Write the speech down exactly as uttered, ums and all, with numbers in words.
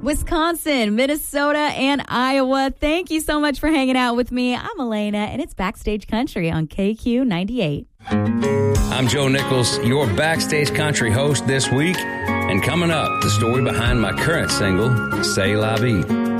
Wisconsin, Minnesota, and Iowa. Thank you so much for hanging out with me. I'm Elena, and it's Backstage Country on K Q ninety-eight. I'm Joe Nichols, your Backstage Country host this week. And coming up, the story behind my current single, C'est La Vie.